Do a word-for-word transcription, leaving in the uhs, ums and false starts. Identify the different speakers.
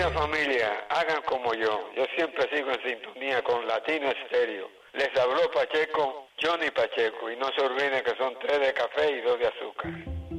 Speaker 1: Querida familia, hagan como yo. Yo siempre sigo en sintonía con Latino Estéreo. Les habló Pacheco, Johnny Pacheco. Y no se olviden que son tres de café y dos de azúcar.